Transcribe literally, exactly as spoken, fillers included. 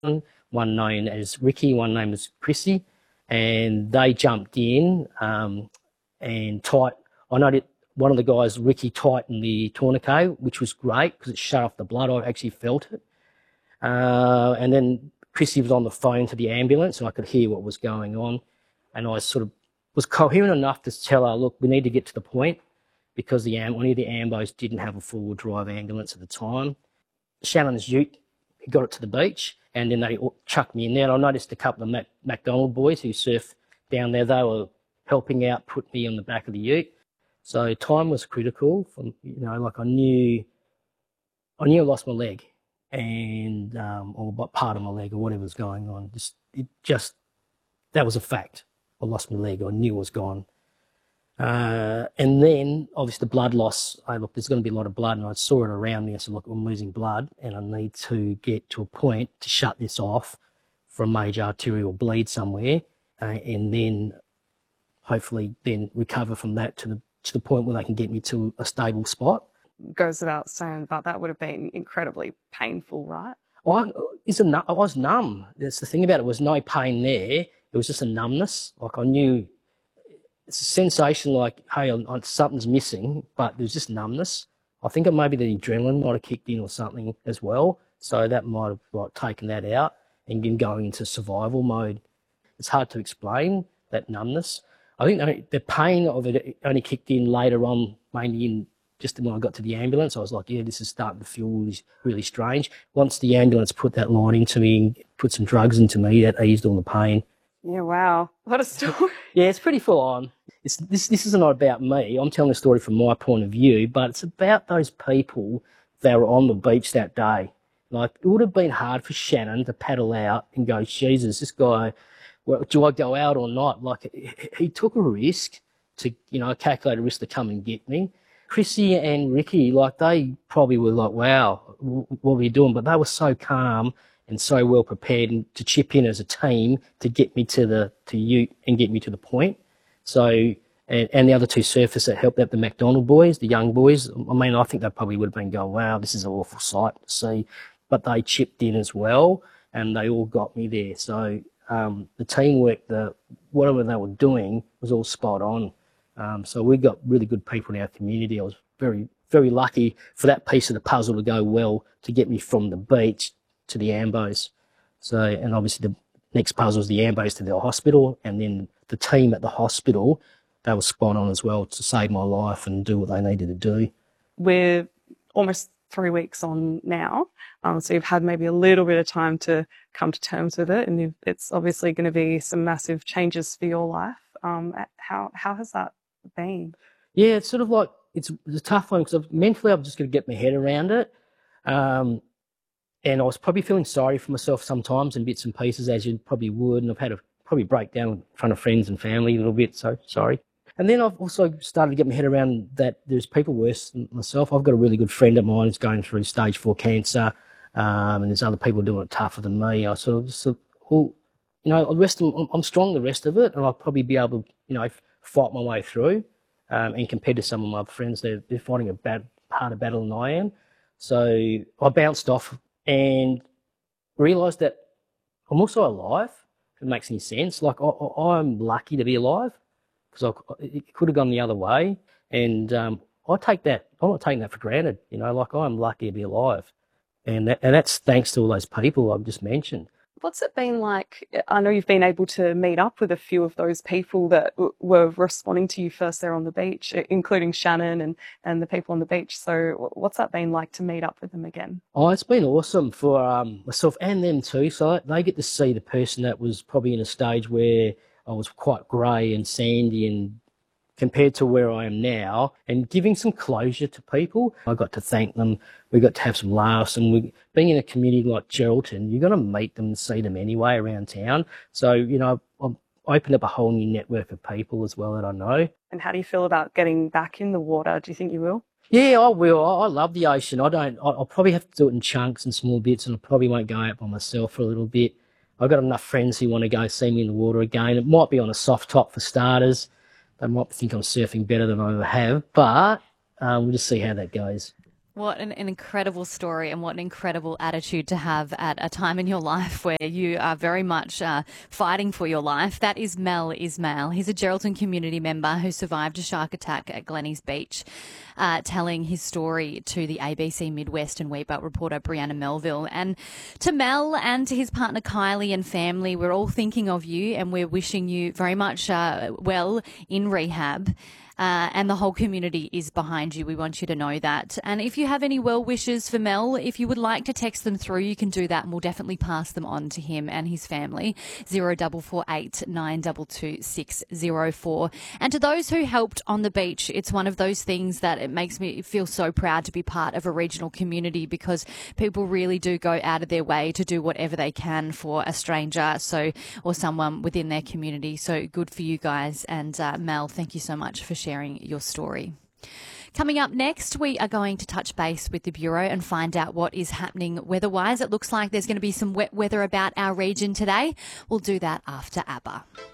one known as Ricky, one named as Chrissy, and they jumped in um, and tight. I know that one of the guys, Ricky, tightened the tourniquet, which was great because it shut off the blood. I actually felt it. Uh, and then Chrissy was on the phone to the ambulance, and I could hear what was going on. And I sort of was coherent enough to tell her, look, we need to get to the point because the one of the ambos didn't have a four-wheel drive ambulance at the time. Shannon's ute, he got it to the beach, and then they chucked me in there. And I noticed a couple of Mac McDonald boys who surf down there. They were helping out, put me on the back of the ute. So time was critical. From you know, like I knew, I knew I lost my leg, and um, or part of my leg, or whatever was going on. Just, it just that was a fact. I lost my leg. I knew it was gone. Uh, and then, obviously, the blood loss. I look, there's going to be a lot of blood, and I saw it around me. I said, look, I'm losing blood, and I need to get to a point to shut this off for a major arterial bleed somewhere, uh, and then hopefully then recover from that to the to the point where they can get me to a stable spot. Goes without saying, but that would have been incredibly painful, right? I, it's a, I was numb. That's the thing about it. There was no pain there. It was just a numbness. Like I knew, it's a sensation like, hey, something's missing, but there was just numbness. I think it maybe the adrenaline might have kicked in or something as well. So that might have like taken that out and been going into survival mode. It's hard to explain, that numbness. I think the pain of it only kicked in later on, mainly in just when I got to the ambulance. I was like, yeah, this is starting to feel really, really strange. Once the ambulance put that line into me and put some drugs into me, that eased all the pain. Yeah, wow. What a story. Yeah, it's pretty full on. It's, this, this is not about me. I'm telling a story from my point of view, but it's about those people that were on the beach that day. Like, it would have been hard for Shannon to paddle out and go, Jesus, this guy, well, do I go out or not? Like, he took a risk to, you know, calculate a risk to come and get me. Chrissy and Ricky, like, they probably were like, wow, what are you doing? But they were so calm and so well prepared to chip in as a team to get me to the, to Ute and get me to the point. So, and, and the other two surfers that helped out, the McDonald boys, the young boys, I mean, I think they probably would have been going, wow, this is an awful sight to see. But they chipped in as well, and they all got me there. So, Um, the teamwork, the whatever they were doing was all spot on. Um, so we got really good people in our community. I was very, very lucky for that piece of the puzzle to go well to get me from the beach to the Ambos. So, and obviously the next puzzle was the Ambos to the hospital, and then the team at the hospital, they were spot on as well to save my life and do what they needed to do. We're almost three weeks on now, um, so you've had maybe a little bit of time to come to terms with it, and you've, it's obviously going to be some massive changes for your life. Um, how how has that been? Yeah, it's sort of like it's, it's a tough one because mentally I'm just going to get my head around it, um, and I was probably feeling sorry for myself sometimes in bits and pieces, as you probably would, and I've had a probably breakdown in front of friends and family a little bit. So sorry. And then I've also started to get my head around that there's people worse than myself. I've got a really good friend of mine who's going through stage four cancer, um, and there's other people doing it tougher than me. I sort of, sort of well, you know, the rest of, I'm strong the rest of it, and I'll probably be able to, you know, fight my way through. Um, and compared to some of my other friends, they're, they're fighting a bad, harder battle than I am. So I bounced off and realised that I'm also alive, if it makes any sense. Like, I, I, I'm lucky to be alive, because it could have gone the other way. And um, I take that, I'm not taking that for granted, you know, like I'm lucky to be alive. And, that, and that's thanks to all those people I've just mentioned. What's it been like? I know you've been able to meet up with a few of those people that w were responding to you first there on the beach, including Shannon and, and the people on the beach. So what's that been like to meet up with them again? Oh, it's been awesome for um, myself and them too. So they get to see the person that was probably in a stage where I was quite grey and sandy and compared to where I am now, and giving some closure to people. I got to thank them. We got to have some laughs, and we, being in a community like Geraldton, you're going to meet them and see them anyway around town. So, you know, I've opened up a whole new network of people as well that I know. And how do you feel about getting back in the water? Do you think you will? Yeah, I will. I love the ocean. I don't, I'll probably have to do it in chunks and small bits, and I probably won't go out by myself for a little bit. I've got enough friends who want to go see me in the water again. It might be on a soft top for starters. They might think I'm surfing better than I ever have, but um, we'll just see how that goes. What an, an incredible story, and what an incredible attitude to have at a time in your life where you are very much uh, fighting for your life. That is Mel Ismail. He's a Geraldton community member who survived a shark attack at Glenny's Beach, uh, telling his story to the A B C Midwest and Wheatbelt reporter Brianna Melville. And to Mel and to his partner Kylie and family, we're all thinking of you, and we're wishing you very much uh, well in rehab. Uh, and the whole community is behind you. We want you to know that. And if you have any well wishes for Mel, if you would like to text them through, you can do that, and we'll definitely pass them on to him and his family. Zero double four eight nine two two six zero four. And to those who helped on the beach, it's one of those things that it makes me feel so proud to be part of a regional community, because people really do go out of their way to do whatever they can for a stranger, so or someone within their community. So good for you guys. And uh, Mel, thank you so much for sharing your story. Coming up next, we are going to touch base with the Bureau and find out what is happening weather-wise. It looks like there's going to be some wet weather about our region today. We'll do that after ABBA.